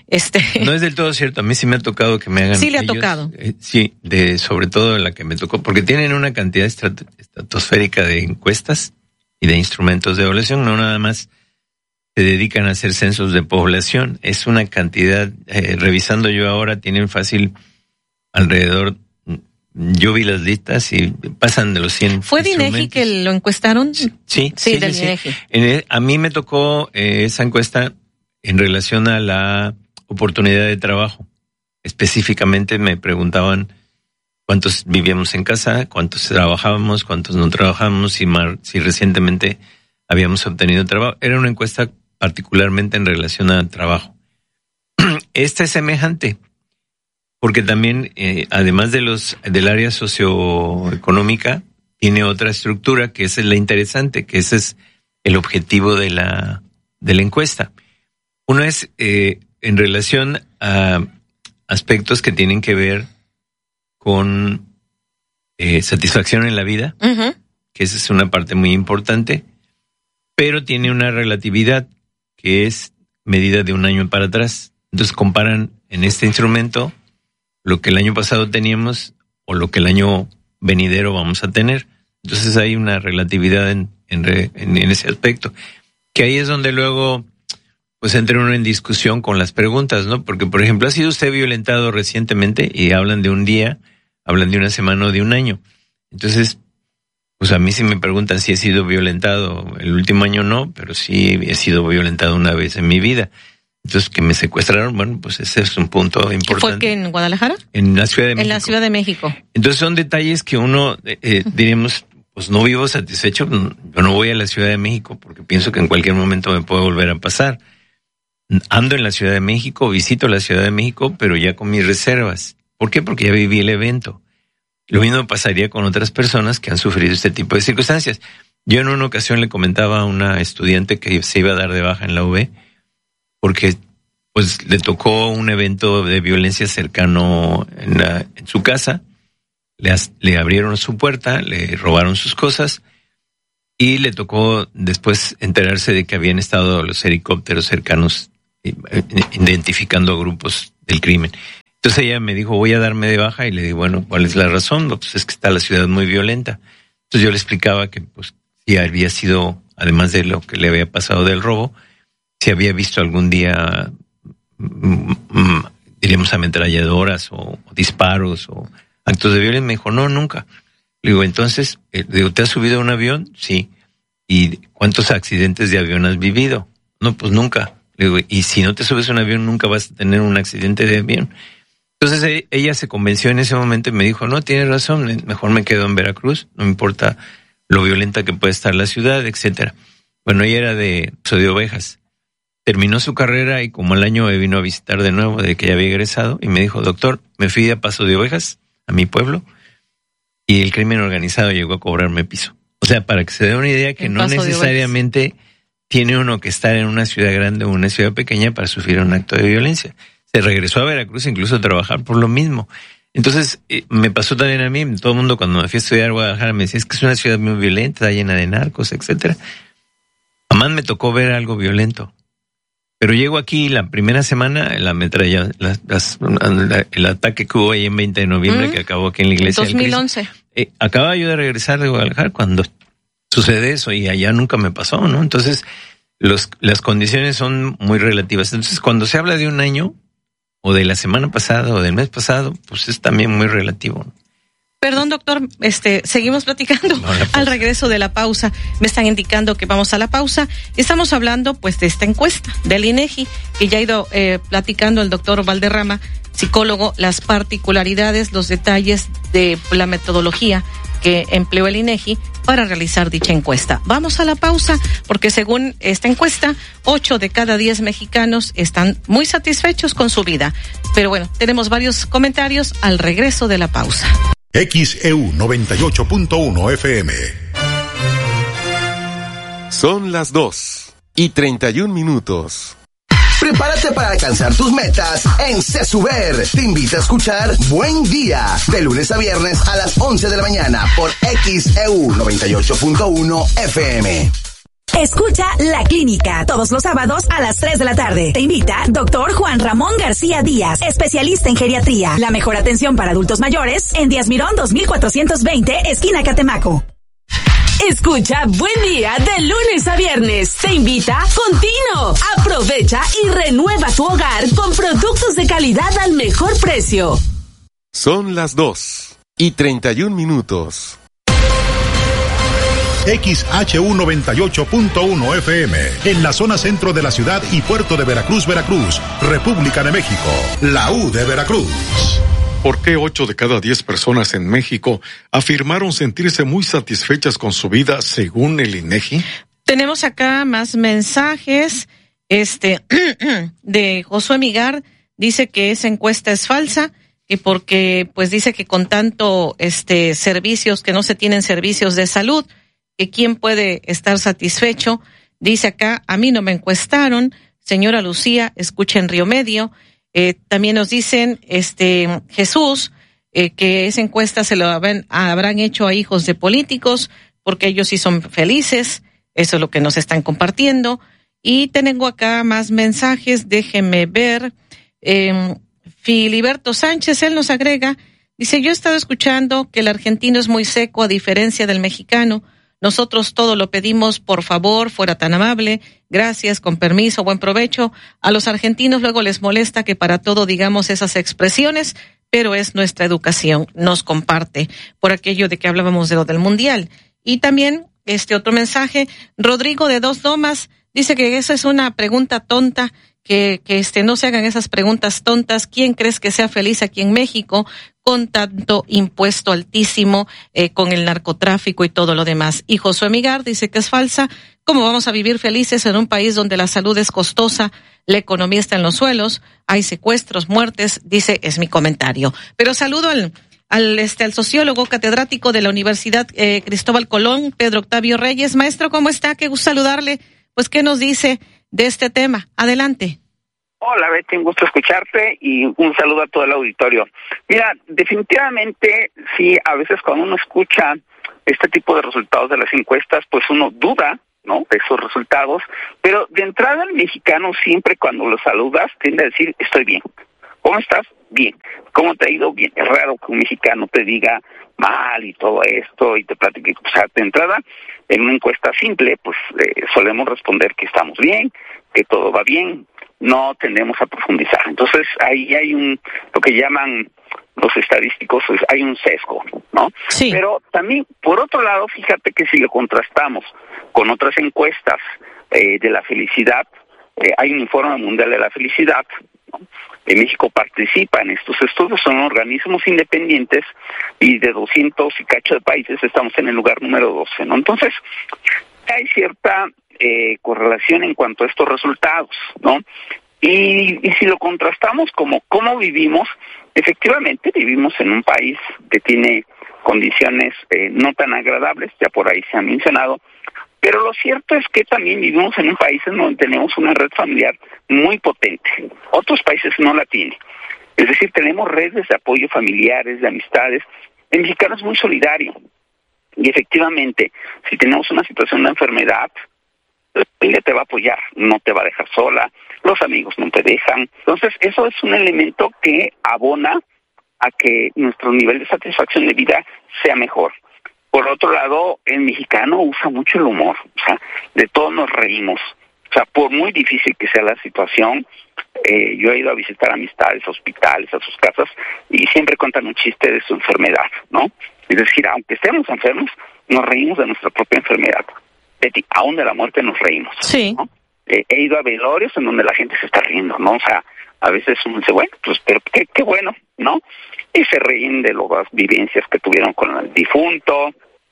No es del todo cierto, a mí sí me ha tocado que me hagan. Sí le ha tocado. Sí, sobre todo la que me tocó, porque tienen una cantidad estratosférica de encuestas y de instrumentos de evaluación, no nada más se dedican a hacer censos de población, es una cantidad, revisando yo ahora, tienen fácil alrededor. Yo vi las listas y pasan de los 100. ¿Fue de INEGI que lo encuestaron? Sí, del INEGI. A mí me tocó esa encuesta en relación a la oportunidad de trabajo. Específicamente me preguntaban cuántos vivíamos en casa, cuántos trabajábamos, cuántos no trabajábamos, si recientemente habíamos obtenido trabajo. Era una encuesta particularmente en relación al trabajo. Esta es semejante. Porque también, además del área socioeconómica, tiene otra estructura que esa es la interesante, que ese es el objetivo de la encuesta. Uno es en relación a aspectos que tienen que ver con satisfacción en la vida, que esa es una parte muy importante, pero tiene una relatividad que es medida de un año para atrás. Entonces comparan en este instrumento lo que el año pasado teníamos o lo que el año venidero vamos a tener. Entonces hay una relatividad en ese aspecto, que ahí es donde luego pues entra uno en discusión con las preguntas, ¿no? Porque, por ejemplo, ¿ha sido usted violentado recientemente? Y hablan de un día, hablan de una semana o de un año. Entonces, pues a mí sí me preguntan si he sido violentado. El último año no, pero sí he sido violentado una vez en mi vida. Entonces, que me secuestraron, bueno, pues ese es un punto importante. ¿Fue que en Guadalajara? En la Ciudad de México. En la Ciudad de México. Entonces son detalles que uno, diríamos, pues no vivo satisfecho. Yo no voy a la Ciudad de México porque pienso que en cualquier momento me puede volver a pasar. Ando en la Ciudad de México, visito la Ciudad de México, pero ya con mis reservas. ¿Por qué? Porque ya viví el evento. Lo mismo pasaría con otras personas que han sufrido este tipo de circunstancias. Yo en una ocasión le comentaba a una estudiante que se iba a dar de baja en la UB porque pues le tocó un evento de violencia cercano en su casa, le abrieron su puerta, le robaron sus cosas y le tocó después enterarse de que habían estado los helicópteros cercanos identificando grupos del crimen. Entonces ella me dijo, voy a darme de baja, y le dije, bueno, ¿cuál es la razón? Pues es que está la ciudad muy violenta. Entonces yo le explicaba que pues si había sido, además de lo que le había pasado del robo, si había visto algún día diríamos ametralladoras o disparos o actos de violencia. Me dijo, no, nunca. Le digo, entonces, ¿te has subido a un avión? Sí. ¿Y cuántos accidentes de avión has vivido? No, pues nunca. Le digo, y si no te subes a un avión, nunca vas a tener un accidente de avión. Entonces ella se convenció en ese momento y me dijo, no, tienes razón, mejor me quedo en Veracruz, no me importa lo violenta que puede estar la ciudad, etcétera. Bueno, ella era de Paso de Ovejas. Terminó su carrera y como al año me vino a visitar de nuevo, de que ya había egresado, y me dijo, doctor, me fui a Paso de Ovejas, a mi pueblo, y el crimen organizado llegó a cobrarme piso. O sea, para que se dé una idea que no necesariamente tiene uno que estar en una ciudad grande o una ciudad pequeña para sufrir un acto de violencia. Se regresó a Veracruz incluso a trabajar por lo mismo. Entonces, me pasó también a mí, todo el mundo cuando me fui a estudiar a Guadalajara me decía, es que es una ciudad muy violenta, está llena de narcos, etcétera. Jamás me tocó ver algo violento. Pero llego aquí la primera semana, el ataque que hubo ahí en 20 de noviembre, que acabó aquí en la iglesia 2011. del Cristo. Acababa yo de regresar de Guadalajara cuando sucede eso y allá nunca me pasó, ¿no? Entonces, las condiciones son muy relativas. Entonces, cuando se habla de un año, o de la semana pasada, o del mes pasado, pues es también muy relativo, ¿no? Perdón, doctor, seguimos platicando al regreso de la pausa. Me están indicando que vamos a la pausa. Estamos hablando, pues, de esta encuesta del INEGI, que ya ha ido platicando el doctor Valderrama, psicólogo, las particularidades, los detalles de la metodología que empleó el INEGI para realizar dicha encuesta. Vamos a la pausa, porque según esta encuesta, 8 de cada 10 mexicanos están muy satisfechos con su vida. Pero bueno, tenemos varios comentarios al regreso de la pausa. XEU 98.1 FM. Son las 2:31. Prepárate para alcanzar tus metas en CESUBER. Te invita a escuchar Buen Día, de lunes a viernes a las 11 de la mañana por XEU 98.1 FM. Escucha La Clínica todos los sábados a las 3 de la tarde. Te invita Dr. Juan Ramón García Díaz, especialista en geriatría. La mejor atención para adultos mayores en Díaz Mirón 2420, esquina Catemaco. Escucha Buen Día de lunes a viernes. Te invita Contino. Aprovecha y renueva tu hogar con productos de calidad al mejor precio. Son las 2:31. XHU 98.1 FM, en la zona centro de la ciudad y puerto de Veracruz, Veracruz, República de México, la U de Veracruz. ¿Por qué 8 de cada 10 personas en México afirmaron sentirse muy satisfechas con su vida según el INEGI? Tenemos acá más mensajes. De Josué Migar, dice que esa encuesta es falsa, y porque pues dice que con tanto servicios, que no se tienen servicios de salud, que quién puede estar satisfecho. Dice acá, a mí no me encuestaron, señora Lucía, escucha en Río Medio. También nos dicen, Jesús, que esa encuesta se lo habrán hecho a hijos de políticos, porque ellos sí son felices. Eso es lo que nos están compartiendo. Y tengo acá más mensajes, déjenme ver. Filiberto Sánchez, él nos agrega, dice, yo he estado escuchando que el argentino es muy seco a diferencia del mexicano. Nosotros todo lo pedimos, por favor, fuera tan amable, gracias, con permiso, buen provecho. A los argentinos luego les molesta que para todo digamos esas expresiones, pero es nuestra educación, nos comparte por aquello de que hablábamos de lo del mundial. Y también otro mensaje, Rodrigo de Dos Lomas, dice que esa es una pregunta tonta, que no se hagan esas preguntas tontas. ¿Quién crees que sea feliz aquí en México con tanto impuesto altísimo, con el narcotráfico y todo lo demás? Y Josué Migar dice que es falsa. ¿Cómo vamos a vivir felices en un país donde la salud es costosa, la economía está en los suelos, hay secuestros, muertes? Dice, es mi comentario. Pero saludo al sociólogo catedrático de la Universidad Cristóbal Colón, Pedro Octavio Reyes. Maestro, ¿cómo está? Qué gusto saludarle. Pues, ¿qué nos dice de este tema? Adelante. Hola, Betty, un gusto escucharte y un saludo a todo el auditorio. Mira, definitivamente, sí, a veces cuando uno escucha este tipo de resultados de las encuestas, pues uno duda, ¿no?, de esos resultados, pero de entrada el mexicano siempre cuando lo saludas tiende a decir, estoy bien. ¿Cómo estás? Bien. ¿Cómo te ha ido? Bien. Es raro que un mexicano te diga mal y todo esto y te platique. O sea, de entrada, en una encuesta simple, pues solemos responder que estamos bien, que todo va bien, no tendemos a profundizar. Entonces, ahí hay lo que llaman los estadísticos, pues, hay un sesgo, ¿no? Sí. Pero también, por otro lado, fíjate que si lo contrastamos con otras encuestas de la felicidad, hay un informe mundial de la felicidad, ¿no? México participa en estos estudios, son organismos independientes y de 200 y cacho de países estamos en el lugar número 12, ¿no? Entonces, hay cierta correlación en cuanto a estos resultados, ¿no? Y si lo contrastamos como cómo vivimos, efectivamente vivimos en un país que tiene condiciones no tan agradables, ya por ahí se ha mencionado, pero lo cierto es que también vivimos en un país en donde tenemos una red familiar muy potente. Otros países no la tienen. Es decir, tenemos redes de apoyo familiares, de amistades. El mexicano es muy solidario. Y efectivamente, si tenemos una situación de enfermedad, la familia te va a apoyar, no te va a dejar sola, los amigos no te dejan. Entonces, eso es un elemento que abona a que nuestro nivel de satisfacción de vida sea mejor. Por otro lado, el mexicano usa mucho el humor, o sea, de todo nos reímos. O sea, por muy difícil que sea la situación, yo he ido a visitar amistades, hospitales, a sus casas, y siempre cuentan un chiste de su enfermedad, ¿no? Es decir, aunque estemos enfermos, nos reímos de nuestra propia enfermedad. Betty, aún de la muerte nos reímos. Sí. ¿No? He ido a velorios en donde la gente se está riendo, ¿no? O sea, a veces uno dice, bueno, pues, pero qué bueno, ¿no? Y se ríen de las vivencias que tuvieron con el difunto,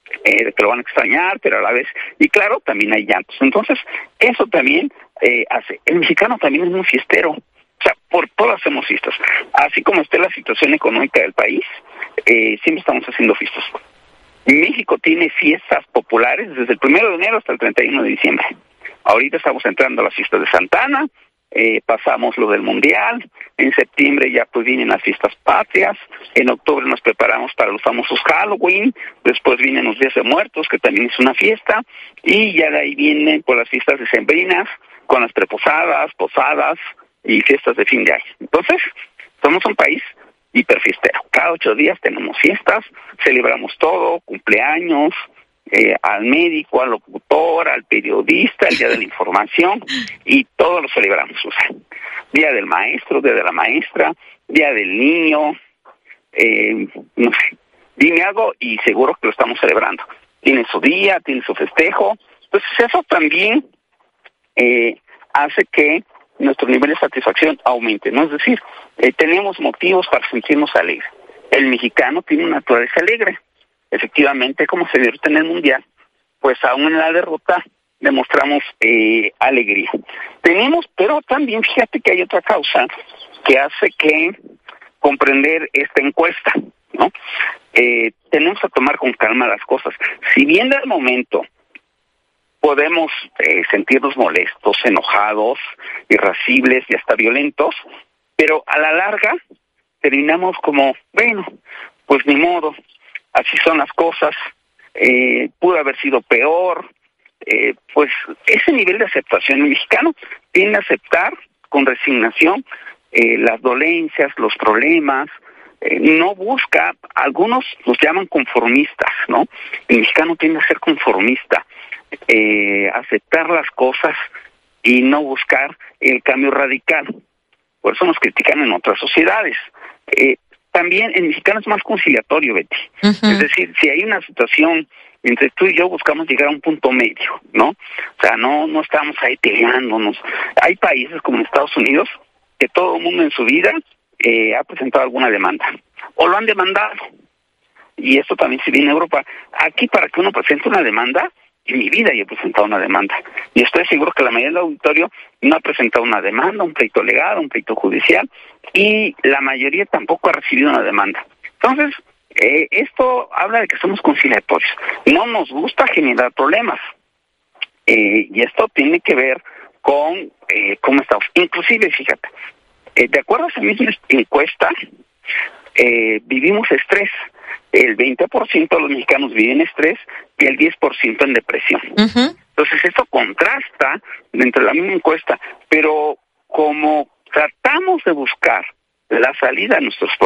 de que lo van a extrañar, pero a la vez, y claro, también hay llantos. Entonces, eso también hace. El mexicano también es muy fiestero. O sea, por todas hacemos fiestas. Así como esté la situación económica del país, siempre estamos haciendo fiestas. México tiene fiestas populares desde el 1 de enero hasta el 31 de diciembre. Ahorita estamos entrando a las fiestas de Santa Ana, pasamos lo del Mundial, en septiembre ya pues vienen las fiestas patrias, en octubre nos preparamos para los famosos Halloween, después vienen los Días de Muertos, que también es una fiesta, y ya de ahí vienen por las fiestas decembrinas, con las preposadas, posadas y fiestas de fin de año. Entonces, somos un país hiperfiestero. Cada 8 días tenemos fiestas, celebramos todo, cumpleaños, al médico, al locutor, al periodista, el día de la información, y todo lo celebramos. O sea, día del maestro, día de la maestra, día del niño, no sé, dime algo y seguro que lo estamos celebrando. Tiene su día, tiene su festejo. Entonces eso también hace que nuestro nivel de satisfacción aumente, ¿no? Es decir, tenemos motivos para sentirnos alegres. El mexicano tiene una naturaleza alegre. Efectivamente, como se vio en el Mundial, pues aún en la derrota demostramos alegría. Tenemos, pero también fíjate que hay otra causa que hace que comprender esta encuesta, ¿no? Tenemos que tomar con calma las cosas. Si bien de momento podemos sentirnos molestos, enojados, irascibles y hasta violentos, pero a la larga terminamos como, bueno, pues ni modo, así son las cosas, pudo haber sido peor, pues ese nivel de aceptación, el mexicano tiende a aceptar con resignación las dolencias, los problemas, no busca, algunos los llaman conformistas, ¿no? El mexicano tiende a ser conformista, aceptar las cosas y no buscar el cambio radical. Por eso nos critican en otras sociedades. También el mexicano es más conciliatorio, Betty. Uh-huh. Es decir, si hay una situación mientras tú y yo buscamos llegar a un punto medio, ¿no? O sea, no estamos ahí peleándonos. Hay países como Estados Unidos que todo el mundo en su vida ha presentado alguna demanda, o lo han demandado. Y esto también se viene en Europa. Aquí, para que uno presente una demanda, en mi vida yo he presentado una demanda. Y estoy seguro que la mayoría del auditorio no ha presentado una demanda, un pleito legal, un pleito judicial, y la mayoría tampoco ha recibido una demanda. Entonces, esto habla de que somos conciliatorios. No nos gusta generar problemas. Y esto tiene que ver con cómo estamos. Inclusive, fíjate, de acuerdo a esa misma encuesta, vivimos estrés. El 20% de los mexicanos viven estrés y el 10% en depresión. Uh-huh. Entonces, esto contrasta dentro de la misma encuesta, pero como tratamos de buscar la salida a nuestros